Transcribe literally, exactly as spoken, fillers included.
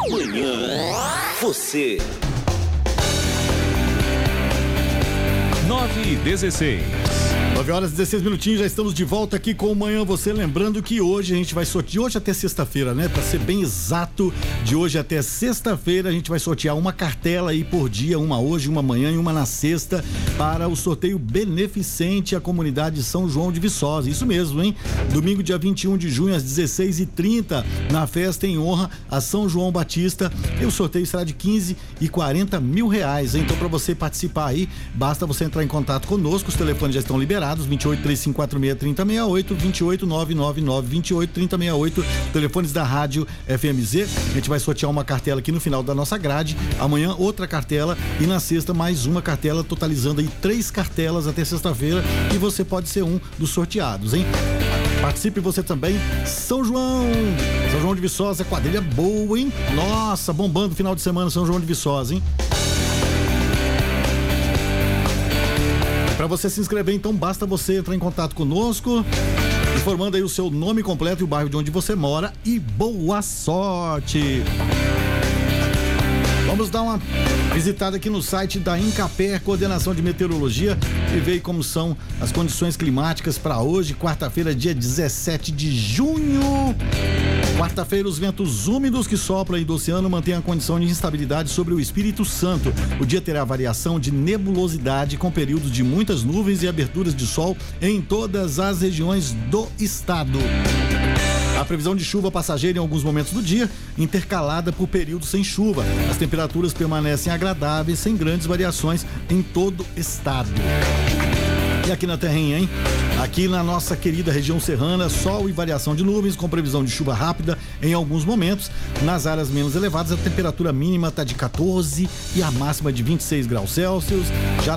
Manhã, você. nove e dezesseis. nove horas e dezesseis minutinhos, já estamos de volta aqui com o Manhã Você. Lembrando que hoje a gente vai sortear, de hoje até sexta-feira, né? Pra ser bem exato, de hoje até sexta-feira a gente vai sortear uma cartela aí por dia, uma hoje, uma amanhã e uma na sexta, para o sorteio beneficente à comunidade São João de Viçosa. Isso mesmo, hein? Domingo, dia vinte e um de junho, às dezesseis e trinta, na festa em honra a São João Batista. E o sorteio será de quinze e quarenta mil reais, hein? Então, para você participar aí, basta você entrar em contato conosco, os telefones já estão liberados. vinte e oito, três cinco quatro seis, trinta sessenta e oito, vinte e oito, nove nove nove, vinte e oito, trinta sessenta e oito, telefones da Rádio F M Z. A gente vai sortear uma cartela aqui no final da nossa grade, amanhã outra cartela e na sexta mais uma cartela, totalizando aí três cartelas até sexta-feira, e você pode ser um dos sorteados, hein? Participe você também. São João, São João de Viçosa, quadrilha boa, hein? Nossa, bombando final de semana São João de Viçosa, hein? Para você se inscrever, então, basta você entrar em contato conosco, informando aí o seu nome completo e o bairro de onde você mora, e boa sorte! Vamos dar uma visitada aqui no site da Incapé, Coordenação de Meteorologia, e ver como são as condições climáticas para hoje, quarta-feira, dia dezessete de junho. Quarta-feira, os ventos úmidos que sopram aí do oceano mantêm a condição de instabilidade sobre o Espírito Santo. O dia terá variação de nebulosidade com períodos de muitas nuvens e aberturas de sol em todas as regiões do estado. A previsão de chuva passageira em alguns momentos do dia, intercalada por períodos sem chuva. As temperaturas permanecem agradáveis, sem grandes variações em todo o estado. E aqui na Terrinha, hein? Aqui na nossa querida região serrana, sol e variação de nuvens, com previsão de chuva rápida em alguns momentos. Nas áreas menos elevadas, a temperatura mínima está de quatorze e a máxima de vinte e seis graus Celsius. Já